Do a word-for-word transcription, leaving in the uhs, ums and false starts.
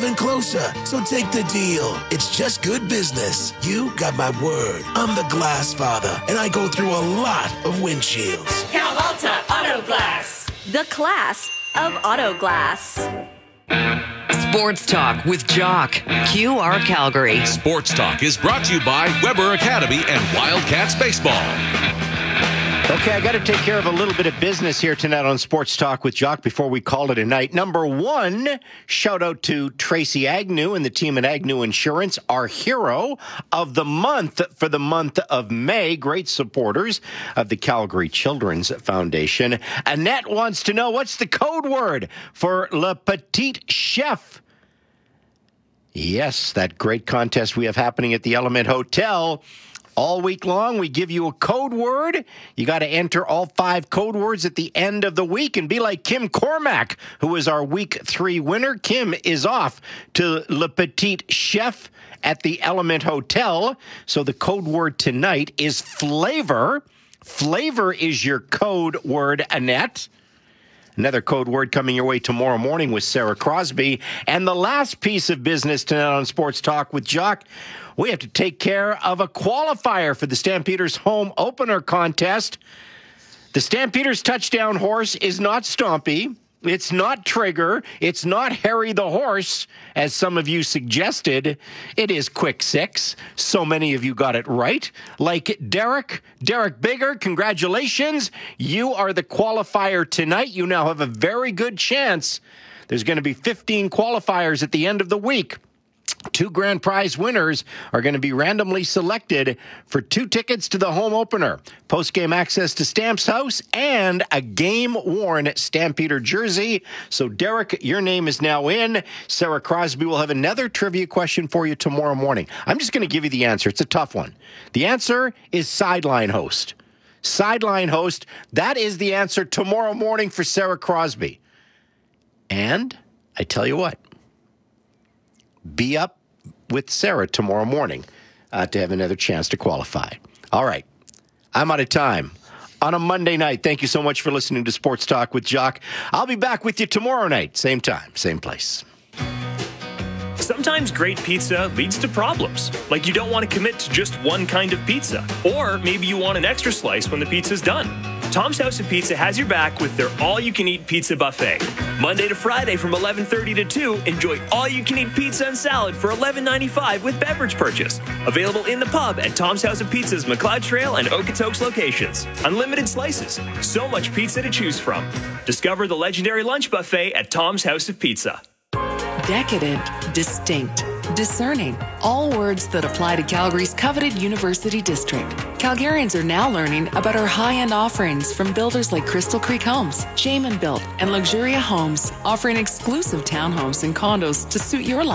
even closer. So take the deal. It's just good business. You got my word. I'm the Glass Father, and I go through a lot of windshields. Cal Alta Auto Glass. The class of auto glass. Sports Talk with Jock. Q R Calgary. Sports Talk is brought to you by Weber Academy and Wildcats Baseball. Okay, I got to take care of a little bit of business here tonight on Sports Talk with Jock before we call it a night. Number one, shout out to Tracy Agnew and the team at Agnew Insurance, our hero of the month for the month of May. Great supporters of the Calgary Children's Foundation. Annette wants to know, what's the code word for Le Petit Chef? Yes, that great contest we have happening at the Element Hotel. All week long, we give you a code word. You got to enter all five code words at the end of the week and be like Kim Cormack, who is our week three winner. Kim is off to Le Petit Chef at the Element Hotel. So the code word tonight is flavor. Flavor is your code word, Annette. Another code word coming your way tomorrow morning with Sarah Crosby. And the last piece of business tonight on Sports Talk with Jock, we have to take care of a qualifier for the Stampeders home opener contest. The Stampeders touchdown horse is not Stompy. It's not Trigger. It's not Harry the Horse, as some of you suggested. It is Quick Six. So many of you got it right. Like Derek, Derek Bigger, congratulations. You are the qualifier tonight. You now have a very good chance. There's going to be fifteen qualifiers at the end of the week. Two grand prize winners are going to be randomly selected for two tickets to the home opener, post-game access to Stamps House, and a game-worn Stampeder jersey. So, Derek, your name is now in. Sarah Crosby will have another trivia question for you tomorrow morning. I'm just going to give you the answer. It's a tough one. The answer is sideline host. Sideline host. That is the answer tomorrow morning for Sarah Crosby. And I tell you what. Be up with Sarah tomorrow morning uh, to have another chance to qualify. All right. I'm out of time on a Monday night. Thank you so much for listening to Sports Talk with Jock. I'll be back with you tomorrow night. Same time, same place. Sometimes great pizza leads to problems, like you don't want to commit to just one kind of pizza, or maybe you want an extra slice when the pizza's done. Tom's House of Pizza has your back with their all-you-can-eat pizza buffet. Monday to Friday from eleven thirty to two, enjoy all-you-can-eat pizza and salad for eleven ninety-five with beverage purchase. Available in the pub at Tom's House of Pizza's McLeod Trail and Okotoks locations. Unlimited slices, so much pizza to choose from. Discover the legendary lunch buffet at Tom's House of Pizza. Decadent, distinct, discerning. All words that apply to Calgary's coveted University District. Calgarians are now learning about our high-end offerings from builders like Crystal Creek Homes, Shaman Built, and Luxuria Homes, offering exclusive townhomes and condos to suit your life.